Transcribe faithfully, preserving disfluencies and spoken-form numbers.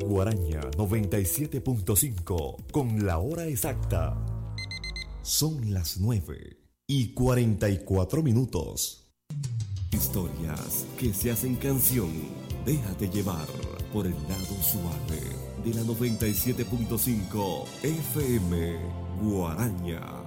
Guaraña noventa y siete punto cinco con la hora exacta. Son las nueve y cuarenta y cuatro minutos. Historias que se hacen canción. Déjate llevar por el lado suave de la noventa y siete punto cinco F M Guaraña.